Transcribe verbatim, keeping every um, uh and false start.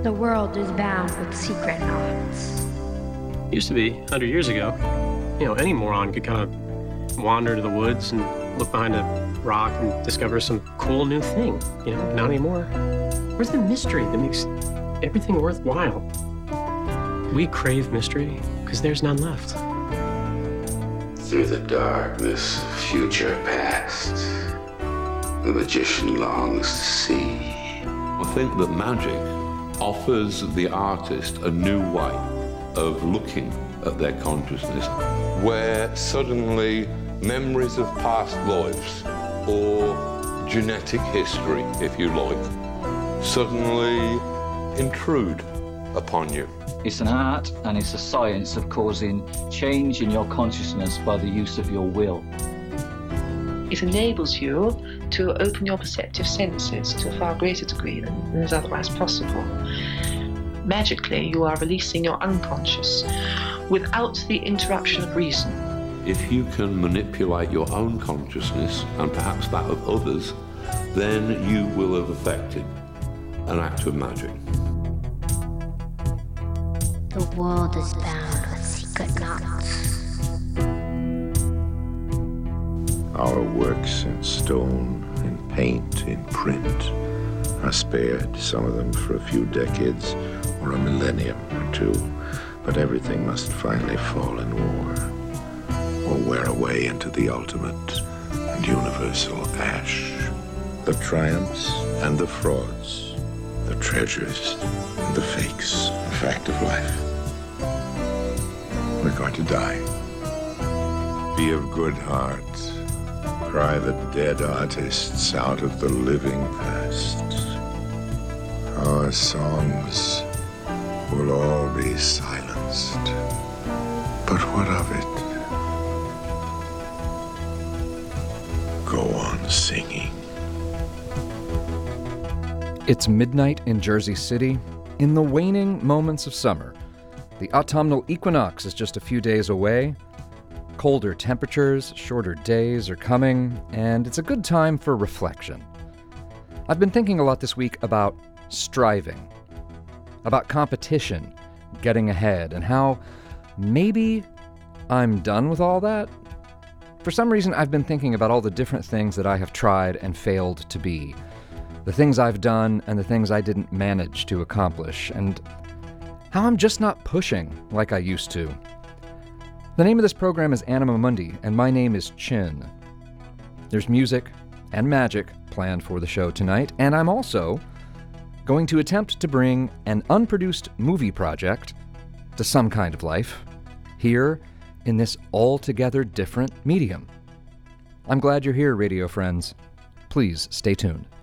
The world is bound with secret knots. Used to be, one hundred years ago, you know, any moron could kind of wander to the woods and look behind a rock and discover some cool new thing. You know, not anymore. Where's the mystery that makes everything worthwhile? We crave mystery because there's none left. Through the darkness of future past, the magician longs to see. I think that magic offers the artist a new way of looking at their consciousness, where suddenly memories of past lives or genetic history, if you like, suddenly intrude upon you. It's an art and it's a science of causing change in your consciousness by the use of your will. It enables you to open your perceptive senses to a far greater degree than is otherwise possible. Magically, you are releasing your unconscious without the interruption of reason. If you can manipulate your own consciousness and perhaps that of others, then you will have effected an act of magic. The world is bound with secret knots. Our works in stone, in paint, in print are spared, some of them for a few decades or a millennium or two, but everything must finally fall in war or wear away into the ultimate and universal ash. The triumphs and the frauds, the treasures and the fakes, the fact of life. We're going to die. Be of good heart. Cry the dead artists out of the living past. Our songs will all be silenced. But what of it? Go on singing. It's midnight in Jersey City, in the waning moments of summer. The autumnal equinox is just a few days away. Colder temperatures, shorter days are coming, and it's a good time for reflection. I've been thinking a lot this week about striving, about competition, getting ahead, and how maybe I'm done with all that. For some reason, I've been thinking about all the different things that I have tried and failed to be, the things I've done and the things I didn't manage to accomplish, and how I'm just not pushing like I used to. The name of this program is Anima Mundi, and my name is Chin. There's music and magic planned for the show tonight, and I'm also going to attempt to bring an unproduced movie project to some kind of life here in this altogether different medium. I'm glad you're here, radio friends. Please stay tuned.